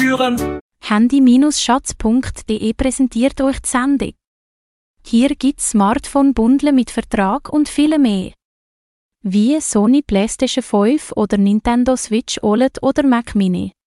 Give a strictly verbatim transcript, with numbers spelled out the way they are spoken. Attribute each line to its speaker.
Speaker 1: führen.
Speaker 2: Handy Schatz punkt de präsentiert euch die Sendung. Hier gibt's Smartphone-Bundle mit Vertrag und viel mehr. Wie Sony PlayStation fünf oder Nintendo Switch O L E D oder Mac Mini.